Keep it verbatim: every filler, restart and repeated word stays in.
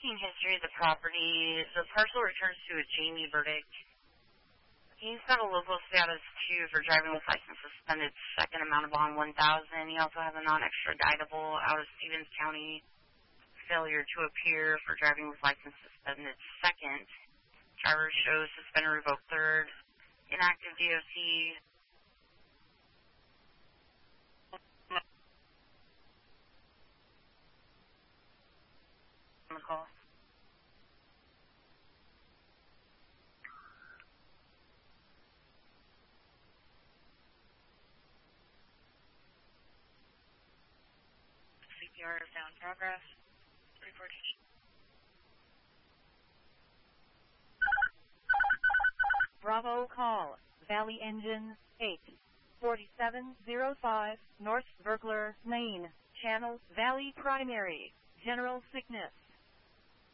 working history of the property, the parcel returns to a Jamie verdict. He's got a local status, too, for driving with license suspended, second amount of bond one thousand. He also has a non-extraditable out of Stevens County failure to appear for driving with license suspended, second. Driver shows suspended revoked third. Inactive D O C. On the call. C P R is down progress. Report. Bravo call. Valley Engine eight forty-seven oh five North Burglar Lane. Channel Valley Primary. General Sickness.